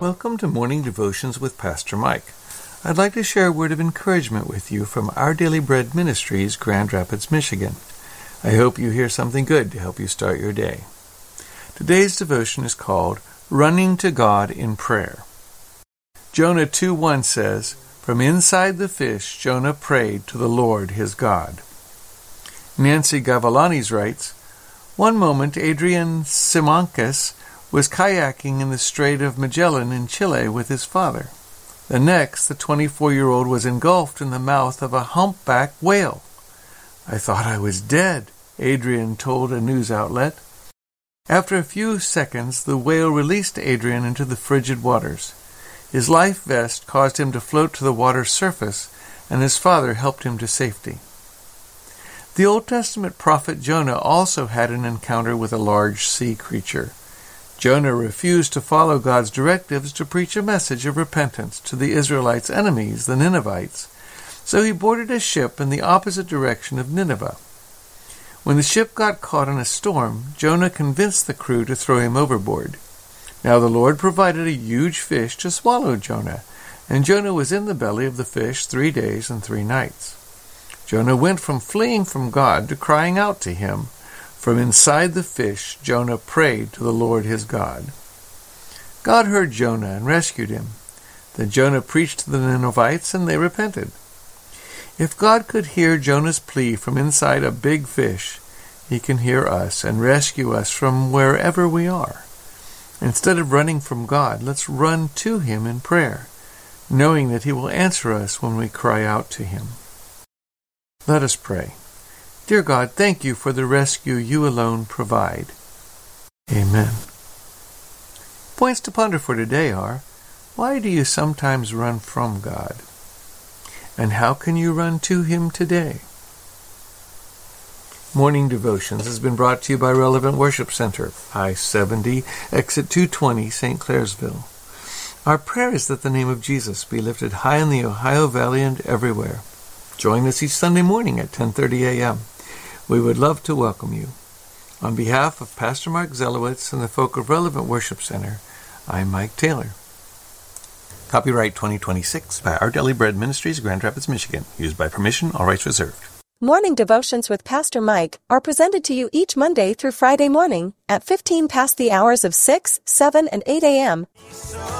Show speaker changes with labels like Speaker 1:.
Speaker 1: Welcome to Morning Devotions with Pastor Mike. I'd like to share a word of encouragement with you from Our Daily Bread Ministries, Grand Rapids, Michigan. I hope you hear something good to help you start your day. Today's devotion is called Running to God in Prayer. Jonah 2:1 says, "From inside the fish, Jonah prayed to the Lord his God." Nancy Gavalanis writes, "One moment, Adrian Simancas was kayaking in the Strait of Magellan in Chile with his father. The next, the 24-year-old was engulfed in the mouth of a humpback whale. I thought I was dead," Adrian told a news outlet. After a few seconds, the whale released Adrian into the frigid waters. His life vest caused him to float to the water's surface, and his father helped him to safety. The Old Testament prophet Jonah also had an encounter with a large sea creature. Jonah refused to follow God's directives to preach a message of repentance to the Israelites' enemies, the Ninevites, so he boarded a ship in the opposite direction of Nineveh. When the ship got caught in a storm, Jonah convinced the crew to throw him overboard. Now the Lord provided a huge fish to swallow Jonah, and Jonah was in the belly of the fish 3 days and 3 nights. Jonah went from fleeing from God to crying out to him. From inside the fish, Jonah prayed to the Lord his God. God heard Jonah and rescued him. Then Jonah preached to the Ninevites, and they repented. If God could hear Jonah's plea from inside a big fish, he can hear us and rescue us from wherever we are. Instead of running from God, let's run to him in prayer, knowing that he will answer us when we cry out to him. Let us pray. Dear God, thank you for the rescue you alone provide. Amen. Points to ponder for today are, why do you sometimes run from God? And how can you run to him today? Morning Devotions has been brought to you by Relevant Worship Center, I-70, exit 220, St. Clairsville. Our prayer is that the name of Jesus be lifted high in the Ohio Valley and everywhere. Join us each Sunday morning at 10:30 a.m. We would love to welcome you. On behalf of Pastor Mark Zelowitz and the folk of Relevant Worship Center, I'm Mike Taylor. Copyright 2026 by Our Daily Bread Ministries, Grand Rapids, Michigan. Used by permission, all rights reserved.
Speaker 2: Morning Devotions with Pastor Mike are presented to you each Monday through Friday morning at 15 past the hours of 6, 7, and 8 a.m.